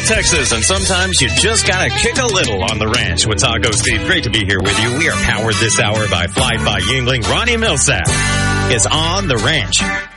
Texas, and sometimes you just gotta kick a little on the ranch with Taco Steve. Great to be here with you. We are powered this hour by Fly by Yuengling. Ronnie Millsap is on the ranch.